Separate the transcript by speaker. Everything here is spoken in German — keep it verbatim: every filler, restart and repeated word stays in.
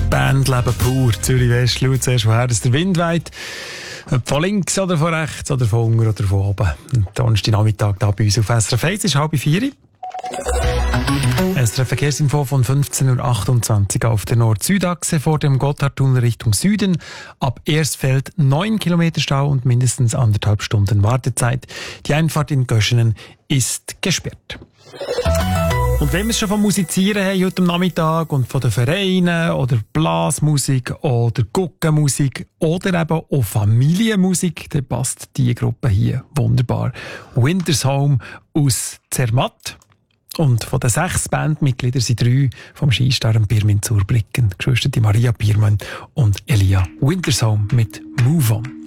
Speaker 1: Bandleben pur. Zürich West, schau zuerst, woher dass der Wind weht. Ob von links oder von rechts oder von unten oder von oben. Donnerstag Nachmittag da bei uns auf S R F eins ist halb vier. S R F Verkehrsinfo von fünfzehn Uhr achtundzwanzig auf der Nord-Süd-Achse vor dem Gotthardtunnel Richtung Süden. Ab Erstfeld neun Kilometer Stau und mindestens anderthalb Stunden Wartezeit. Die Einfahrt in Göschenen ist gesperrt. Und wenn wir es schon vom Musizieren haben heute am Nachmittag und von den Vereinen oder Blasmusik oder Guckenmusik oder eben auch Familienmusik, dann passt diese Gruppe hier wunderbar. Winter's Home aus Zermatt. Und von den sechs Bandmitgliedern sind drei vom Skistar Pirmin Zurbriggen, Geschwister Maria Biermann und Elia Winter's Home mit Move On.